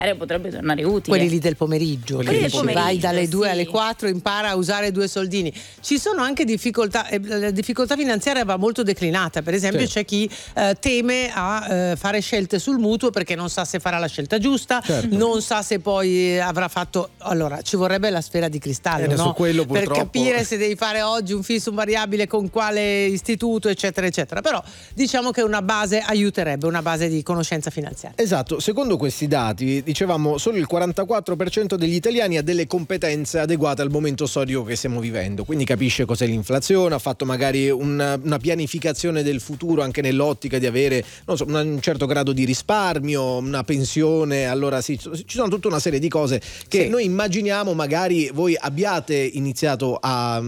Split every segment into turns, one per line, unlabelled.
potrebbe tornare utile.
Quelli lì del pomeriggio, vai dalle 2 alle 4, impara a usare 2 soldini. Ci sono anche difficoltà, la difficoltà finanziaria va molto declinata. Per esempio c'è chi teme a fare scelte sul mutuo perché non sa se farà la scelta giusta, non sa se poi avrà fatto. Allora ci vorrebbe la sfera di cristallo, no?
Quello,
per capire se devi fare oggi un fisso, un variabile, con quale istituto, eccetera eccetera. Però diciamo che una base aiuterebbe, una base di conoscenza finanziaria.
Esatto, secondo questi dati dicevamo solo il 44% degli italiani ha delle competenze adeguate al momento storico che stiamo vivendo, quindi capisce cos'è l'inflazione, ha fatto magari una pianificazione del futuro anche nell'ottica di avere un certo grado di risparmio, una pensione. Allora sì, ci sono tutta una serie di cose che noi immaginiamo magari voi abbiate iniziato a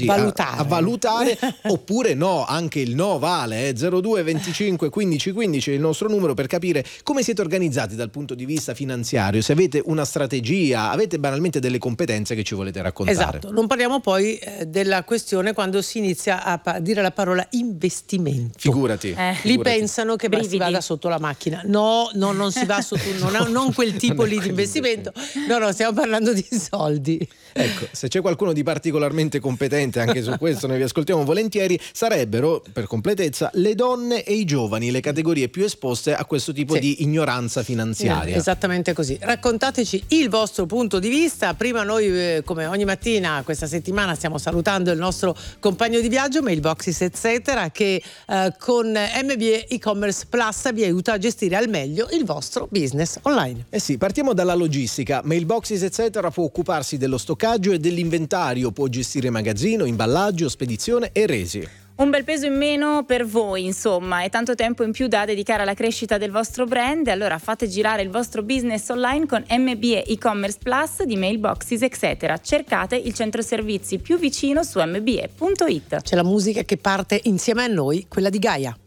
valutare oppure no, anche il no vale, 02 25 15 15 è il nostro numero per capire come siete organizzati dal punto di vista finanziario, se avete una strategia, avete banalmente delle competenze che ci volete raccontare.
Esatto, non parliamo poi della questione quando si inizia a dire la parola investimento.
Figurati.
Lì pensano che si vada sotto la macchina. No, non si va sotto, non quel tipo lì di investimento. No, stiamo parlando di soldi.
Ecco, se c'è qualcuno di particolarmente competente anche su questo, noi vi ascoltiamo volentieri. Sarebbero, per completezza, le donne e i giovani le categorie più esposte a questo tipo di ignoranza finanziaria.
Esattamente così. Raccontateci il vostro punto di vista. Prima noi, come ogni mattina questa settimana, stiamo salutando il nostro compagno di viaggio Mailboxes eccetera, che con MBA e-commerce Plus vi aiuta a gestire al meglio il vostro business online.
Sì, partiamo dalla logistica. Mailboxes eccetera può occuparsi dello stoccaggio e dell'inventario, può gestire magazzino, imballaggio, spedizione e resi.
Un bel peso in meno per voi, insomma, e tanto tempo in più da dedicare alla crescita del vostro brand. Allora fate girare il vostro business online con MBA e-commerce Plus di Mailboxes eccetera. Cercate il centro servizi più vicino su mba.it.
C'è la musica che parte insieme a noi, quella di Gaia.